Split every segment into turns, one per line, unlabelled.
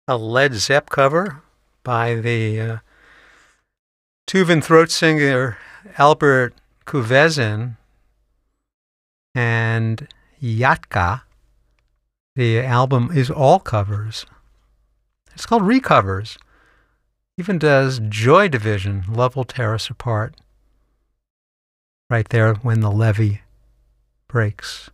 a Led Zepp cover by the Tuvan throat singer Albert Kuvezin and Yatka. The album is all covers. It's called Recovers. Even does Joy Division, Love Will Tear Us Apart. Right there when the levee breaks.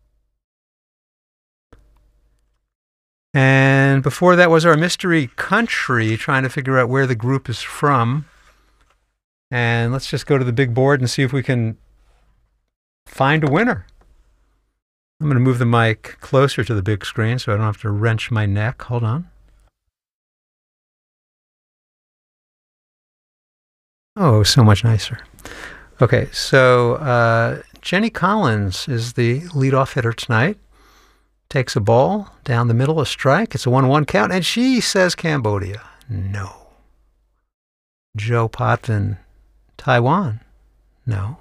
And before that was our Mystery Country, trying to figure out where the group is from. And let's just go to the big board and see if we can find a winner. I'm going to move the mic closer to the big screen so I don't have to wrench my neck. Hold on. Oh, so much nicer. Okay, so Jenny Collins is the leadoff hitter tonight. Takes a ball down the middle, a strike. It's a 1-1 count, and she says Cambodia. No. Joe Potvin, Taiwan. No.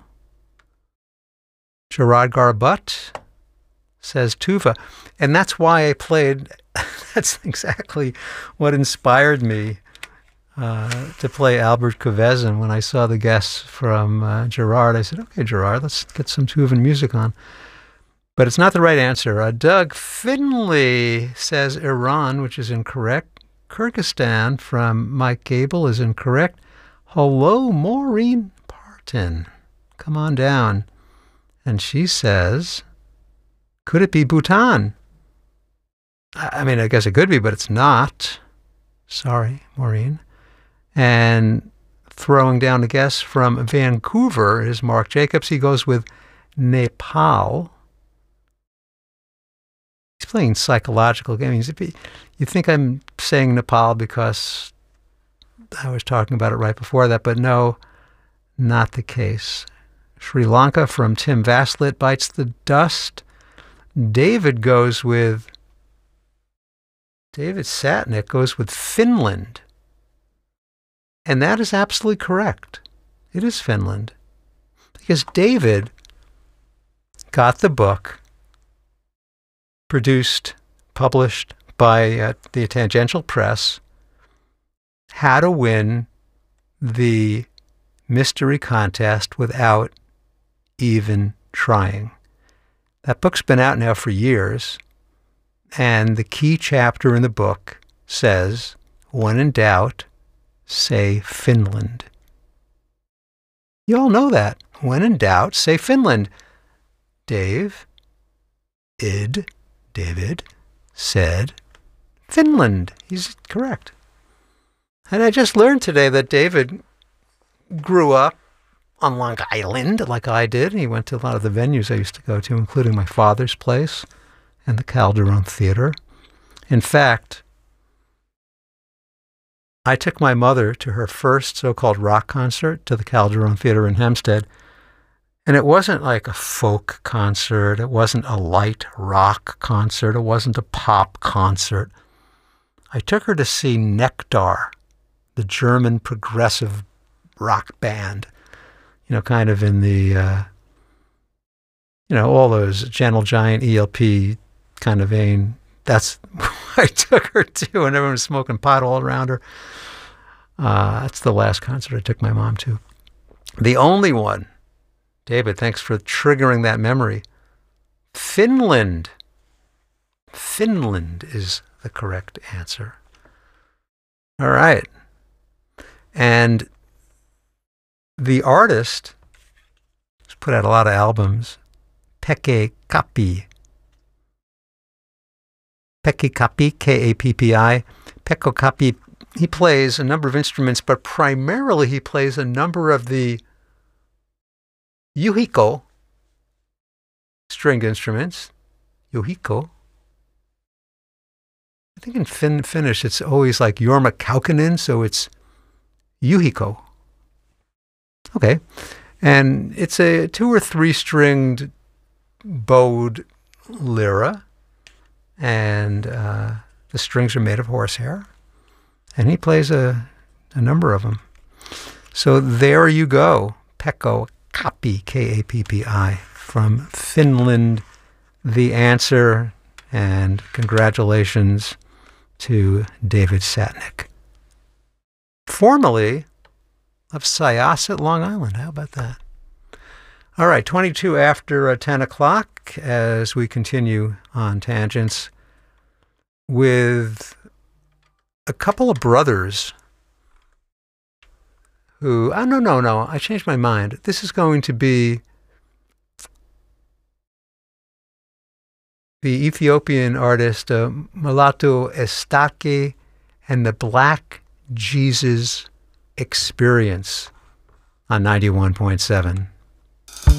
Gerard Garbut says Tuva. And that's why I played, that's exactly what inspired me to play Albert Kuvezin. When I saw the guests from Gerard, I said, okay, Gerard, let's get some Tuvan music on. But it's not the right answer. Doug Finley says Iran, which is incorrect. Kyrgyzstan from Mike Gable is incorrect. Hello, Maureen Parton. Come on down. And she says, could it be Bhutan? I mean, I guess it could be, but it's not. Sorry, Maureen. And throwing down a guess from Vancouver is Mark Jacobs. He goes with Nepal. He's playing psychological games. You think I'm saying Nepal because I was talking about it right before that, but no, not the case. Sri Lanka from Tim Vaslit bites the dust. David Satnick goes with Finland. And that is absolutely correct. It is Finland. Because David got the book published by the Tangential Press, How to Win the Mystery Contest Without Even Trying. That book's been out now for years, and the key chapter in the book says, when in doubt, say Finland. You all know that. When in doubt, say Finland. David said Finland. He's correct. And I just learned today that David grew up on Long Island like I did. He went to a lot of the venues I used to go to, including my father's place and the Calderon Theater. In fact, I took my mother to her first so-called rock concert to the Calderon Theater in Hempstead. And it wasn't like a folk concert. It wasn't a light rock concert. It wasn't a pop concert. I took her to see Nectar, the German progressive rock band, kind of in the, all those Gentle Giant, ELP kind of vein. That's what I took her to, and everyone was smoking pot all around her. That's the last concert I took my mom to. The only one. David, thanks for triggering that memory. Finland. Finland is the correct answer. All right. And the artist has put out a lot of albums. Pekka Kappi. Pekka Kappi, Kappi. Pekka Kappi, he plays a number of instruments, but primarily he plays a number of the Yuhiko stringed instruments. Yuhiko. I think in Finnish it's always like Jorma Kaukonen, so it's Yuhiko. Okay. And it's a 2 or 3 stringed bowed lyra, and the strings are made of horsehair, and he plays a number of them. So there you go. Pekka Kappi, Kappi, from Finland, the answer, and congratulations to David Satnick, formerly of Syosset, Long Island. How about that? All right, 22 after 10 o'clock as we continue on tangents with a couple of brothers who, no, I changed my mind. This is going to be the Ethiopian artist Mulatu Astatke and the Black Jesus Experience on 91.7.